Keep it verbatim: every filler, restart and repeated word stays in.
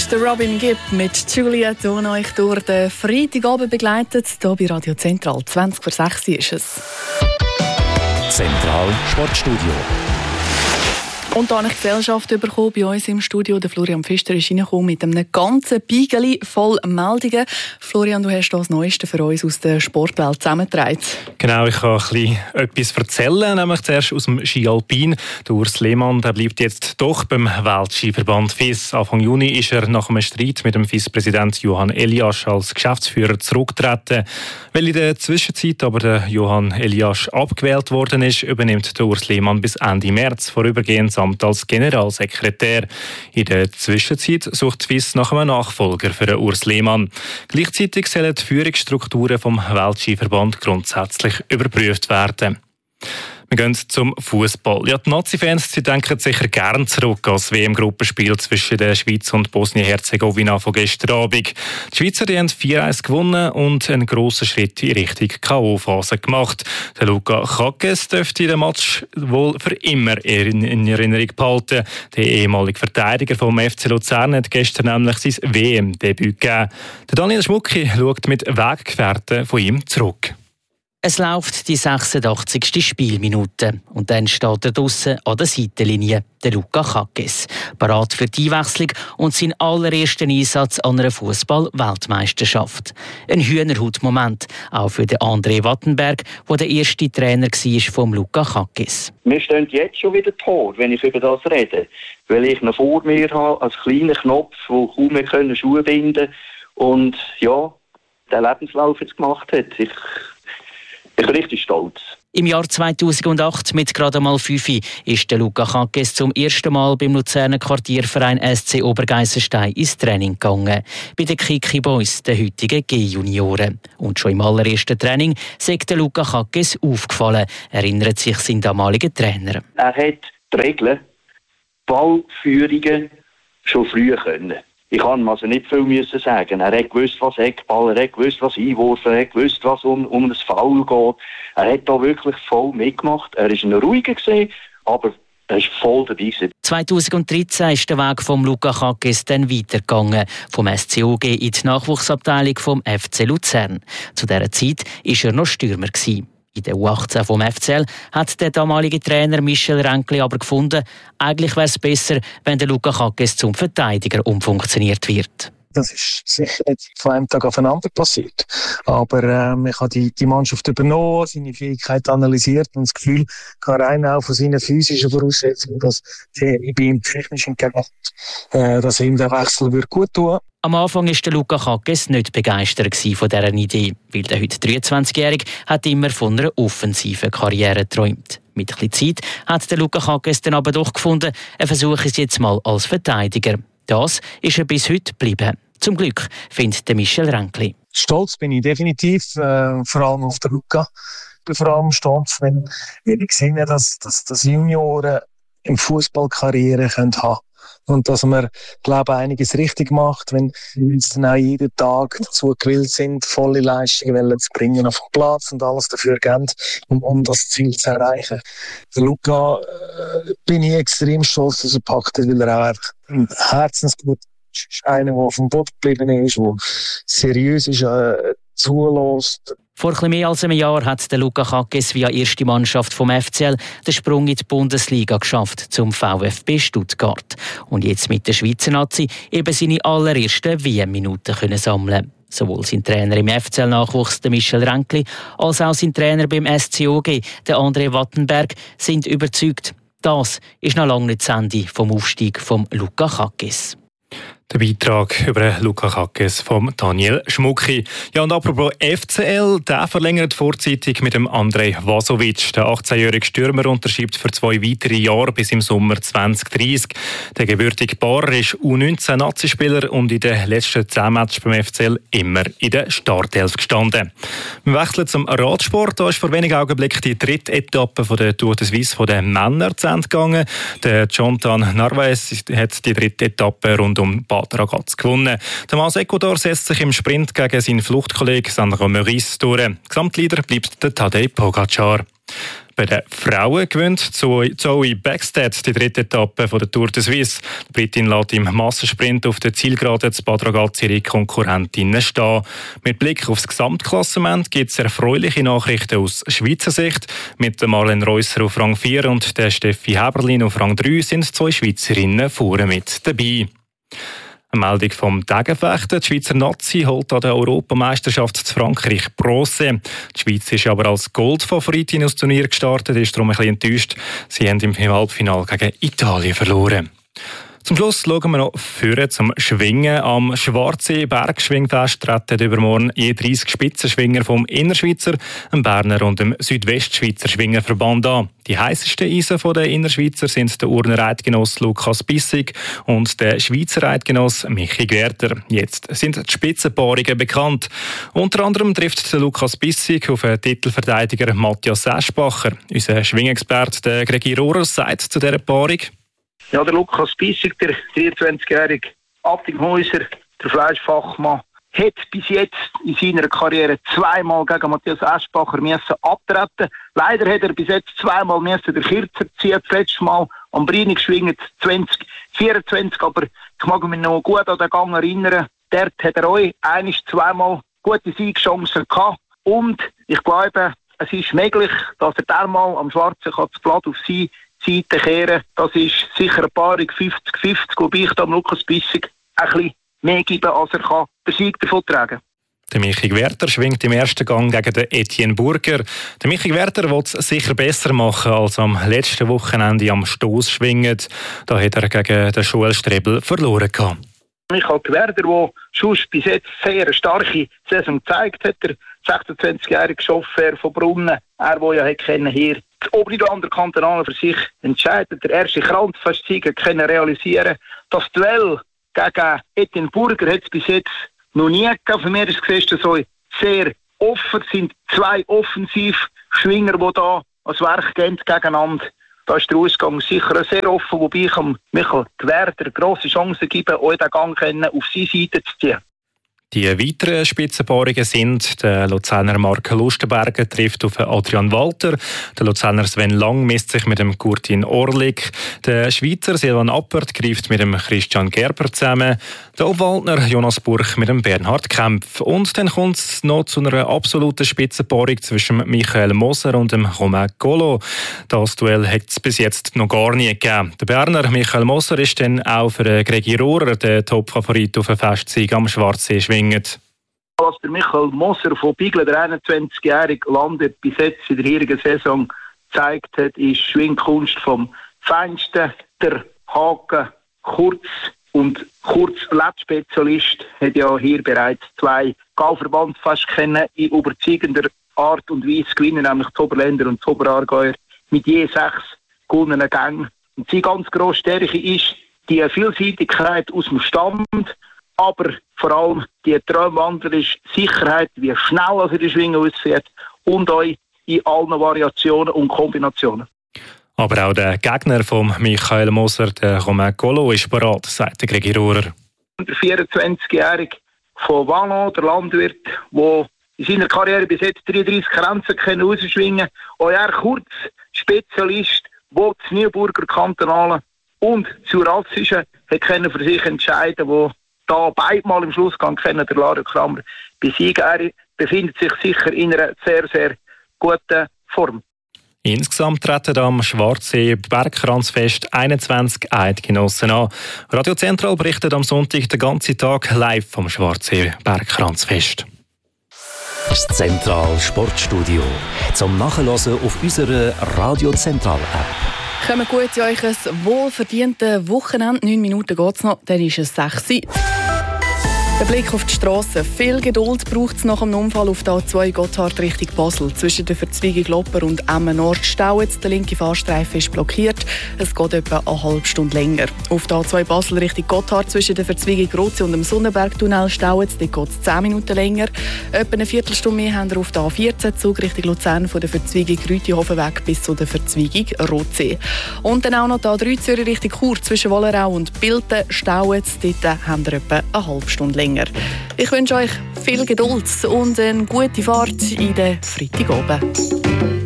ist der Robin Gibb mit Julia, die euch durch den Freitagabend begleitet. Hier bei Radio Zentral. zwanzig vor sechs ist es. Zentral Sportstudio. Und da habe ich die Gesellschaft bekommen bei uns im Studio. Der Florian Pfister ist reingekommen mit einem ganzen Beigeli voll Meldungen. Florian, du hast das Neueste für uns aus der Sportwelt zusammengetragen. Genau, ich kann ein bisschen etwas erzählen, nämlich zuerst aus dem Ski Alpin. Der Urs Lehmann der bleibt jetzt doch beim Weltskiverband F I S. Anfang Juni ist er nach einem Streit mit dem F I S-Präsident Johann Eliasch als Geschäftsführer zurückgetreten. Weil in der Zwischenzeit aber der Johann Eliasch abgewählt worden ist, übernimmt der Urs Lehmann bis Ende März vorübergehend das Amt als Generalsekretär. In der Zwischenzeit sucht die F I S nach einem Nachfolger für den Urs Lehmann. Gleichzeitig sollen die Führungsstrukturen vom Weltskiverband grundsätzlich überprüft werden. Wir gehen zum Fußball. Ja, die Nazi-Fans sie denken sicher gern zurück als W M-Gruppenspiel zwischen der Schweiz und Bosnien-Herzegowina von gestern Abend. Die Schweizer die haben vier eins gewonnen und einen grossen Schritt in Richtung K O-Phase gemacht. Der Luka Kakes dürfte den Match wohl für immer in, in Erinnerung behalten. Der ehemalige Verteidiger vom F C Luzern hat gestern nämlich sein W M-Debüt gegeben. Der Daniel Schmucki schaut mit Weggefährten von ihm zurück. Es läuft die sechsundachtzigste Spielminute und dann steht er draussen an der Seitenlinie, der Luka Kakes. Parat für die Einwechslung und seinen allerersten Einsatz an einer Fußball-Weltmeisterschaft. Ein Hühnerhaut-Moment, auch für den André Wattenberg, der der erste Trainer war von Luka Kakes. Mir stehen jetzt schon wieder Tor, wenn ich über das rede, weil ich noch vor mir habe als kleiner Knopf, der kaum mehr Schuhe binden können und ja, den Lebenslauf jetzt gemacht hat. Ich Ich bin richtig stolz. Im Jahr zweitausendacht, mit gerade mal fünf, ist der Luka Kakes zum ersten Mal beim Luzerner Quartierverein S C Obergeissenstein ins Training gegangen. Bei den Kiki Boys, den heutigen G-Junioren. Und schon im allerersten Training ist der Luka Kakes aufgefallen, erinnert sich sein damaliger Trainer. Er hat die Regeln, Ballführungen schon früh können. Ich kann ihm also nicht viel müssen sagen. Er hat gewusst, was Eckball, er hat gewusst, was Einwurf, er hat gewusst, was um, um das Foul geht. Er hat da wirklich voll mitgemacht. Er war ein ruhiger, aber er war voll dabei. zweitausenddreizehn ist der Weg von Luka Kakes dann weitergegangen. Vom S C O G in die Nachwuchsabteilung vom F C Luzern. Zu dieser Zeit war er noch Stürmer. In der U achtzehn vom F C L hat der damalige Trainer Michel Ränkli aber gefunden, eigentlich wäre es besser, wenn der Luka Kakes zum Verteidiger umfunktioniert wird. Das ist sicher nicht von einem Tag aufeinander passiert. Aber ähm, ich habe die, die Mannschaft übernommen, seine Fähigkeit analysiert und das Gefühl, kann rein auch von seinen physischen Voraussetzungen, dass ich bei ihm technisch entgegen, äh, dass ihm der Wechsel würde gut tun. Am Anfang war der Luka Kakes nicht begeistert von dieser Idee, weil der heute dreiundzwanzigjährige hat immer von einer offensiven Karriere geträumt. Mit ein bisschen Zeit hat der Luka Kakes dann aber doch gefunden, er versuche es jetzt mal als Verteidiger. Das ist er bis heute geblieben. Zum Glück, findet Michel Ränkli. Stolz bin ich definitiv, äh, vor allem auf den Luka. Ich bin vor allem stolz, wenn, wenn ich sehe, dass, dass, dass Junioren im Fußballkarriere haben können. Und dass man, glaube ich, einiges richtig macht, wenn sie dann auch jeden Tag dazu gewillt sind, volle Leistungen zu bringen auf den Platz und alles dafür geben, um, um das Ziel zu erreichen. Der Luka äh, bin ich extrem stolz, dass er packt hat, weil er auch ein Herzensgut ist. Einer, der auf dem Boden geblieben ist, der seriös ist, äh, zulässt. Vor etwas mehr als einem Jahr hat der Luka Kakes via erste Mannschaft vom F C L den Sprung in die Bundesliga geschafft, zum VfB Stuttgart. Und jetzt mit der Schweizer Nazi eben seine allerersten W M-Minuten können sammeln. Sowohl sein Trainer im F C L-Nachwuchs, Michel Ränkli, als auch sein Trainer beim S C O G, der André Wattenberg, sind überzeugt, das ist noch lange nicht das Ende vom Aufstieg von Luka Kakes. Der Beitrag über Luka Kakes von Daniel Schmucki. Ja, und apropos F C L, der verlängert vorzeitig mit dem Andrej Vasovic. Der achtzehnjährige Stürmer unterschreibt für zwei weitere Jahre bis im Sommer zwanzig dreißig. Der gebürtige Barer ist U neunzehn Nazispieler und in den letzten zehn Matches beim F C L immer in der Startelf gestanden. Wir wechseln zum Radsport. Da ist vor wenigen Augenblicken die dritte Etappe von der Tour de Suisse von den Männern zu Ende gegangen. Der Jonathan Narvaez hat die dritte Etappe rund um Bad Ragaz gewonnen. Der Mas Ecuador setzt sich im Sprint gegen seinen Fluchtkollegen Sandro Meurice durch. Gesamtleader bleibt der Tadej Pogacar. Bei den Frauen gewinnt Zoe Bäckstedt die dritte Etappe der Tour de Suisse. Die Britin lässt im Massensprint auf der Zielgeraden zu Bad Ragaz ihre Konkurrentinnen stehen. Mit Blick aufs Gesamtklassement gibt es erfreuliche Nachrichten aus Schweizer Sicht. Mit Marlene Reusser auf Rang vier und der Steffi Heberlin auf Rang drei sind zwei Schweizerinnen vorne mit dabei. Eine Meldung vom Degenfechten. Die Schweizer Nazi holt an der Europameisterschaft zu Frankreich Bronze. Die Schweiz ist aber als Goldfavoritin aus dem Turnier gestartet, ist darum ein bisschen enttäuscht. Sie haben im Halbfinale gegen Italien verloren. Zum Schluss schauen wir noch vorne zum Schwingen. Am Schwarzsee Bergschwingfest treten übermorgen je dreißig Spitzenschwinger vom Innerschweizer, dem Berner und dem Südwestschweizer Schwingerverband an. Die heissesten Eisen der Innerschweizer sind der Urner Eidgenoss Lukas Bissig und der Schweizer Eidgenoss Michi Gwerter. Jetzt sind die Spitzenpaarungen bekannt. Unter anderem trifft der Lukas Bissig auf den Titelverteidiger Matthias Eschbacher. Unser Schwingexperte Gregi Rohrer sagt zu dieser Paarung: Ja, der Lukas Bissig, der vierundzwanzigjährige Attinghäuser, der Fleischfachmann, hat bis jetzt in seiner Karriere zweimal gegen Matthias Eschbacher müssen abtreten. Leider hat er bis jetzt zweimal müssen den Kürzer ziehen. Das letzte Mal am Brini geschwingt zwanzig vierundzwanzig, aber ich mag mich noch gut an den Gang erinnern. Dort hat er euch ein-, zweimal gute Siegchancen gehabt. Und ich glaube, es ist möglich, dass er dermal am Schwarzen das Blatt auf sie Seite kehren. Das ist sicher eine Paarung fünfzig fünfzig, wobei ich dem Lukas Bissig ein bisschen mehr geben, als er kann den Sieg davon tragen. Der Michi Gwerter schwingt im ersten Gang gegen den Etienne Burger. Der Michi Gwerter will es sicher besser machen als am letzten Wochenende am Stoss schwingen. Da hat er gegen den Joel Strebel verloren gehabt. Michael Gwerder, der schon bis jetzt sehr eine starke Saison gezeigt hat, der sechsundzwanzigjährige Chauffeur von Brunnen, er, der ja hat können hier das Oberland der Kantonalen für sich entscheidet, der erste Kranzfestsieg können realisieren. Das Duell gegen Etienne Burger hat es bis jetzt noch nie gegeben. Für mich ist es so sehr offen, es sind zwei Offensivschwinger, die da als Werk gehen gegeneinander. Da ist der Ausgang sicher sehr offen, wobei ich Michael Gwerder grosse Chancen gebe, euch den Gang auf seine Seite zu ziehen. Die weiteren Spitzenpaarungen sind: der Luzerner Marc Lustenberger trifft auf Adrian Walter, der Luzerner Sven Lang misst sich mit dem Kurtin Orlik, der Schweizer Silvan Appert greift mit dem Christian Gerber zusammen, der Obwaldner Jonas Burch mit dem Bernhard Kempf. Und dann kommt es noch zu einer absoluten Spitzenpaarung zwischen Michael Moser und dem Romain Golo. Das Duell hat es bis jetzt noch gar nie gegeben. Der Berner Michael Moser ist dann auch für Gregi Rohrer der Top-Favorit auf den Festsieg am Schwarzsee schwingen. Was der Michael Moser von Biglen, der einundzwanzigjährige landet bis jetzt in der heurigen Saison gezeigt hat, ist Schwingkunst vom Feinsten. Der Haken Kurz und Kurz-Led-Spezialist hat ja hier bereits zwei Gauverbandsfest kennen in überzeugender Art und Weise gewinnen, nämlich die Oberländer und die Oberaargauer mit je sechs gewonnenen Gängen. Und seine ganz grosse Stärke ist die Vielseitigkeit aus dem Stand, aber vor allem die traumwanderische Sicherheit, wie schnell er die Schwinge aussieht und euch in allen Variationen und Kombinationen. Aber auch der Gegner von Michael Moser, der Romain Golo, ist bereit, sagt der Gregi Rohrer. Der vierundzwanzigjährige von Wallon, der Landwirt, der in seiner Karriere bis jetzt dreiunddreißig Grenzen rausschwingen kann. Auch er kurz Spezialist, der das Neuburger Kantonale und das Jurassische hat für sich entscheiden, wo da beide Mal im Schlussgang kennen, der Lara Kramer besiegen. Er befindet sich sicher in einer sehr, sehr guten Form. Insgesamt treten am Schwarzsee Bergkranzfest einundzwanzig Eidgenossen an. Radio Zentral berichtet am Sonntag den ganzen Tag live vom Schwarzsee Bergkranzfest. Das Zentral Sportstudio zum Nachhören auf unserer Radio Zentral App. Kommen gut in euch ein wohlverdientes Wochenende. Neun Minuten geht es noch, dann ist es sechs Uhr. Der Blick auf die Strasse. Viel Geduld braucht es nach einem Unfall auf der A zwei Gotthard Richtung Basel. Zwischen der Verzweigung Lopper und Emmen Nord staut. Der linke Fahrstreifen ist blockiert. Es geht etwa eine halbe Stunde länger. Auf der A zwei Basel Richtung Gotthard zwischen der Verzweigung Rozi und dem Sonnenbergtunnel staut. Dort geht es zehn Minuten länger. Etwa eine Viertelstunde mehr haben wir auf der A vierzehn Zug Richtung Luzern von der Verzweigung Rütihofen weg bis zu der Verzweigung Rozi. Und dann auch noch die A drei Zürich Richtung Chur zwischen Wollerau und Bilten staut. Dort haben wir etwa eine halbe Stunde länger. Ich wünsche euch viel Geduld und eine gute Fahrt in den Freitagabend.